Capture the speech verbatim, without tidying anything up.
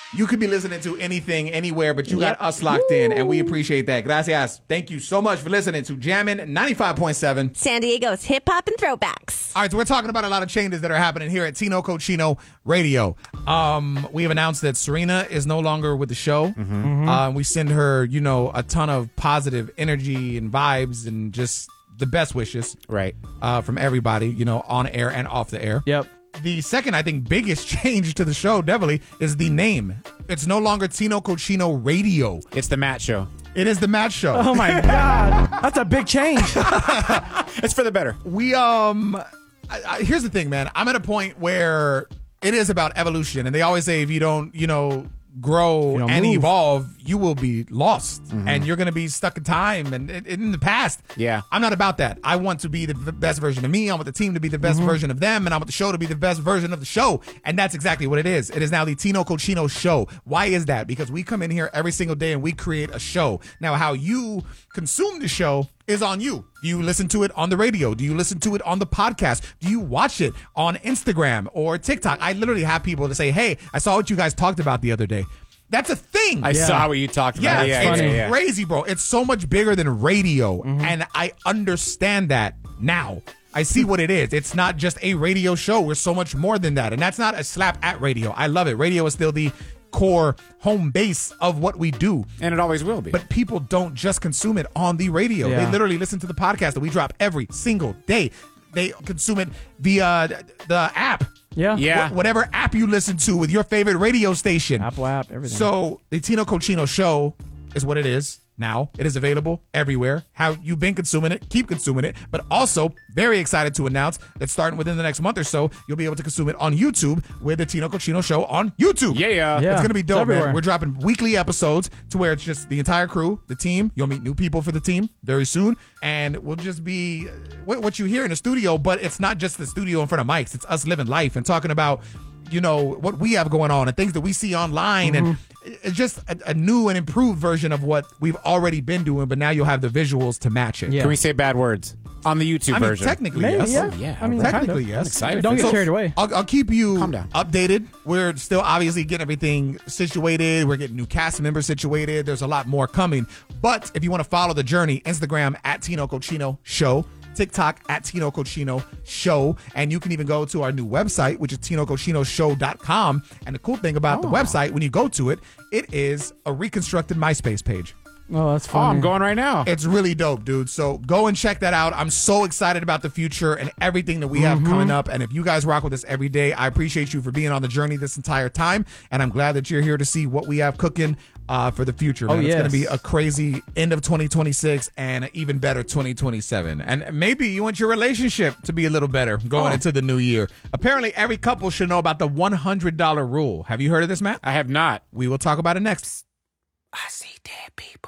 You could be listening to anything, anywhere, but you Yep. got us locked in, and we appreciate that. Gracias. Thank you so much for listening to Jammin' ninety-five point seven. San Diego's hip hop and throwbacks. All right, so we're talking about a lot of changes that are happening here at Tino Cochino Radio. Um, we have announced that Serena is no longer with the show. Mm-hmm. Uh, we send her, you know, a ton of positive energy and vibes and just the best wishes. Right. Uh, from everybody, you know, on air and off the air. Yep. The second, I think, biggest change to the show, definitely, is the name. It's no longer Tino Cochino Radio. It's the Matt Show. It is the Matt Show. Oh my God, that's a big change. It's for the better. We um, I, I, here's the thing, man. I'm at a point where it is about evolution, and they always say if you don't, you know, grow You don't and move. evolve, you will be lost, and you're going to be stuck in time and in, in the past. Yeah. I'm not about that. I want to be the v- best version of me. I want the team to be the best version of them, and I want the show to be the best version of the show. And that's exactly what it is. It is now the Tino Cochino Show. Why is that? Because we come in here every single day and we create a show. Now, how you consume the show is on you. Do you listen to it on the radio? Do you listen to it on the podcast? Do you watch it on Instagram or TikTok? I literally have people to say, hey, I saw what you guys talked about the other day. That's a thing. I saw what you talked Yeah, about. Yeah, it's yeah, yeah. crazy, bro. It's so much bigger than radio, and I understand that now. I see what it is. It's not just a radio show. We're so much more than that, and that's not a slap at radio. I love it. Radio is still the core home base of what we do. And it always will be. But people don't just consume it on the radio. Yeah. They literally listen to the podcast that we drop every single day. They consume it via the app. Yeah. Yeah. Wh- whatever app you listen to with your favorite radio station. Apple app, everything. So the Tino Cochino Show is what it is now. It is available everywhere. How you've been consuming it, keep consuming it. But also, very excited to announce that starting within the next month or so, you'll be able to consume it on YouTube with the Tino Cochino Show on YouTube. Yeah, yeah. Yeah. It's going to be It's dope, man. everywhere. We're dropping weekly episodes to where it's just the entire crew, the team. You'll meet new people for the team very soon. And we'll just be what, what you hear in the studio, but it's not just the studio in front of mics. It's us living life and talking about, you know, what we have going on and things that we see online. And it's just a, a new and improved version of what we've already been doing, but now you'll have the visuals to match it. Yeah. Can we say bad words on the YouTube I mean, version? technically, Maybe, yes. yeah. yeah. I mean, Technically, kind of. yes. excited. Don't get So, carried away. I'll, I'll keep you Calm down. updated. We're still obviously getting everything situated. We're getting new cast members situated. There's a lot more coming. But if you want to follow the journey, Instagram at Tino Cochino Show, TikTok at Tino Cochino Show, and you can even go to our new website, which is tino cochino show dot com. And the cool thing about the website, when you go to it, it is a reconstructed MySpace page. Oh, that's Oh, funny. I'm going right now. It's really dope, dude. So go and check that out. I'm so excited about the future and everything that we have Mm-hmm. coming up. And if you guys rock with us every day, I appreciate you for being on the journey this entire time. And I'm glad that you're here to see what we have cooking uh, for the future. Man. Oh, It's going to yes. be a crazy end of twenty twenty-six and an even better twenty twenty-seven. And maybe you want your relationship to be a little better going Oh. into the new year. Apparently, every couple should know about the one hundred dollar rule. Have you heard of this, Matt? I have not. We will talk about it next. I see dead people.